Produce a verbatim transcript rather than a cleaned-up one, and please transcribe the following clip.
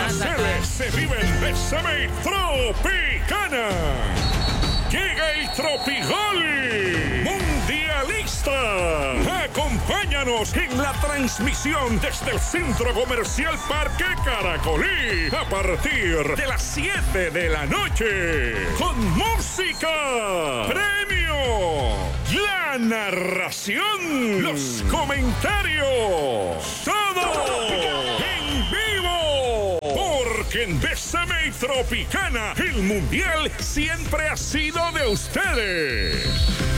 placeres se vive en Bésame Tropicana. Llega el Tropigol Mundialista. Acompáñanos en la transmisión desde el Centro Comercial Parque Caracolí a partir de las siete de la noche. Con música, premio, la narración, los comentarios, todo en vivo. Porque en Bésame Tropicana el Mundial siempre ha sido de ustedes.